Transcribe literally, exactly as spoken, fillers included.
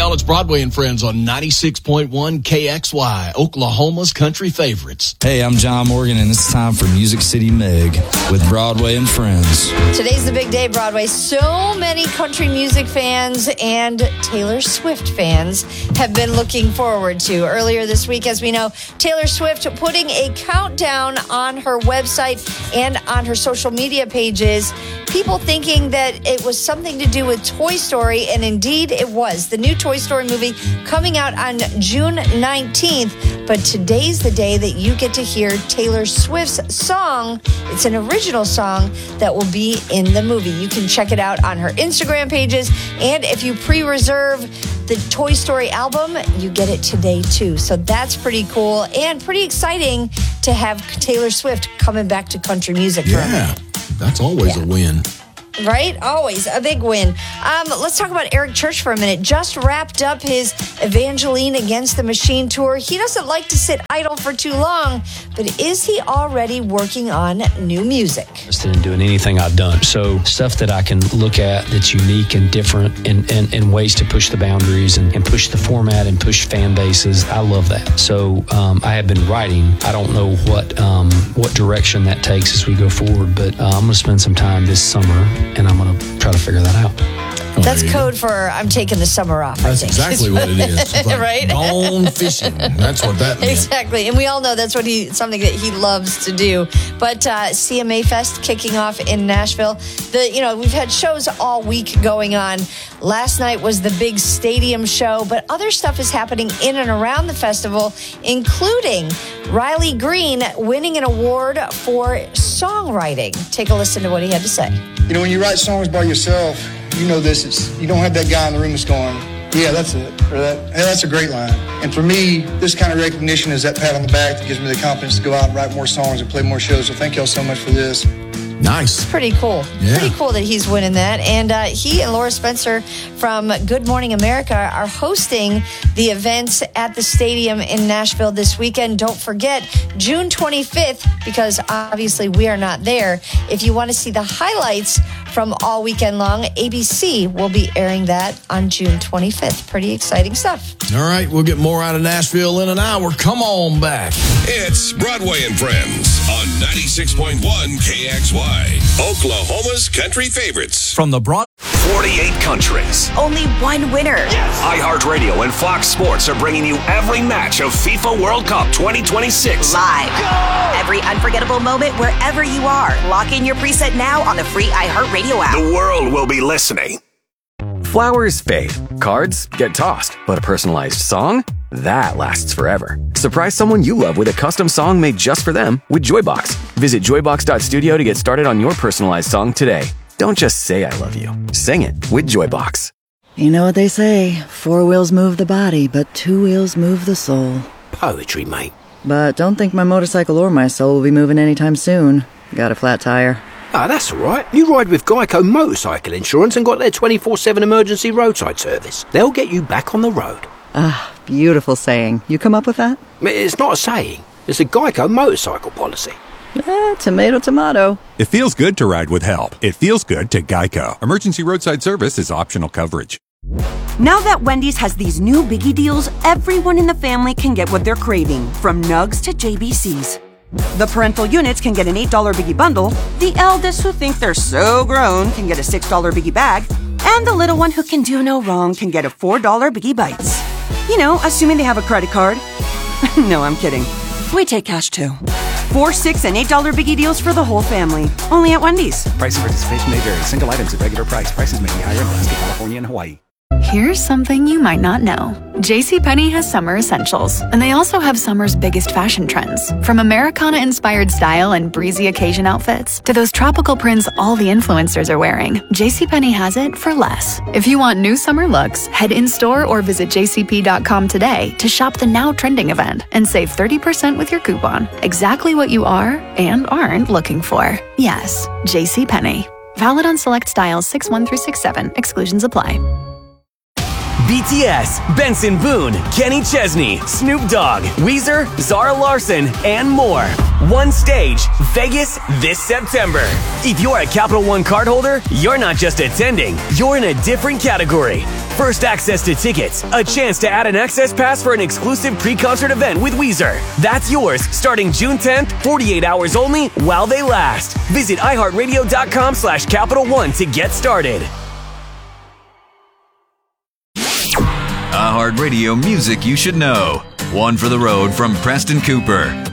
y'all. It's Broadway and Friends on ninety-six point one K X Y, Oklahoma's country favorites. Hey, I'm John Morgan, and it's time for Music City Meg with Broadway and Friends. Today's the big day, Broadway. So many country music fans and Taylor Swift fans have been looking forward to. Earlier this week, as we know, Taylor Swift putting a countdown on her website and on her social media pages. People thinking that it was something to do with Toy Story, and indeed it was. The new Toy Story movie coming out on June nineteenth, but today's the day that you get to hear Taylor Swift's song. It's an original song that will be in the movie. You can check it out on her Instagram pages, and if you pre-reserve the Toy Story album, you get it today too. So that's pretty cool and pretty exciting to have Taylor Swift coming back to country music. Yeah, that's always yeah. a win. Right? Always a big win. Um, let's talk about Eric Church for a minute. Just wrapped up his Evangeline Against the Machine tour. He doesn't like to sit idle for too long, but is he already working on new music? Interested in doing anything I've done. So stuff that I can look at that's unique and different and, and, and ways to push the boundaries and, and push the format and push fan bases. I love that. So um, I have been writing. I don't know what, um, what direction that takes as we go forward, but uh, I'm going to spend some time this summer and I'm going to try to figure that out. Oh, That's code for I'm taking the summer off, that's I think. That's exactly what it is. It's like right? Gone fishing. That's what that means. Exactly. And we all know that's what he something that he loves to do. But uh, C M A Fest kicking off in Nashville. The you know, we've had shows all week going on. Last night was the big stadium show, but other stuff is happening in and around the festival, including Riley Green winning an award for songwriting. Take a listen to what he had to say. You know, when you write songs by yourself, you know this, it's, you don't have that guy in the room that's going, yeah, that's it, or that, hey, that's a great line. And for me, this kind of recognition is that pat on the back that gives me the confidence to go out and write more songs and play more shows. So thank y'all so much for this. Nice. It's pretty cool. Yeah. Pretty cool that he's winning that. And uh, he and Laura Spencer from Good Morning America are hosting the events at the stadium in Nashville this weekend. Don't forget, June twenty-fifth, because obviously we are not there. If you want to see the highlights from all weekend long, A B C will be airing that on June twenty-fifth. Pretty exciting stuff. All right, we'll get more out of Nashville in an hour. Come on back. It's Broadway and Friends on ninety-six point one K X Y, Oklahoma's country favorites. From the Broad... forty-eight countries. Only one winner. Yes. iHeartRadio and Fox Sports are bringing you every match of FIFA World Cup twenty twenty-six. Live. Go! Every unforgettable moment wherever you are. Lock in your preset now on the free iHeartRadio app. The world will be listening. Flowers fade. Cards get tossed. But a personalized song? That lasts forever. Surprise someone you love with a custom song made just for them with Joybox. Visit joybox dot studio to get started on your personalized song today. Don't just say I love you. Sing it with Joybox. You know what they say, four wheels move the body, but two wheels move the soul. Poetry, mate. But don't think my motorcycle or my soul will be moving anytime soon. Got a flat tire. Ah, that's all right. You ride with Geico Motorcycle Insurance and got their twenty-four seven emergency roadside service. They'll get you back on the road. Ah, beautiful saying. You come up with that? It's not a saying. It's a Geico motorcycle policy. Eh, tomato, tomato. It feels good to ride with help. It feels good to Geico. Emergency roadside service is optional coverage. Now that Wendy's has these new biggie deals, everyone in the family can get what they're craving, from nugs to J B Cs. The parental units can get an eight dollar biggie bundle, the eldest who think they're so grown can get a six dollar biggie bag, and the little one who can do no wrong can get a four dollar biggie bites. You know, assuming they have a credit card. No, I'm kidding. We take cash too. Four, six, and eight dollar biggie deals for the whole family. Only at Wendy's. Price and participation may vary. Single items at regular price. Prices may be higher in Alaska, California, and Hawaii. Here's something you might not know. JCPenney has summer essentials, and they also have summer's biggest fashion trends. From Americana-inspired style and breezy occasion outfits to those tropical prints all the influencers are wearing, JCPenney has it for less. If you want new summer looks, head in-store or visit j c p dot com today to shop the now trending event and save thirty percent with your coupon. Exactly what you are and aren't looking for. Yes, JCPenney. Valid on select styles six one through six seven. Exclusions apply. B T S, Benson Boone, Kenny Chesney, Snoop Dogg, Weezer, Zara Larson, and more. One stage, Vegas this September. If you're a Capital One cardholder, you're not just attending, you're in a different category. First access to tickets, a chance to add an access pass for an exclusive pre-concert event with Weezer. That's yours starting June tenth, forty-eight hours only while they last. Visit iHeartRadio.com slash Capital One to get started. iHeartRadio music you should know. One for the road from Preston Cooper.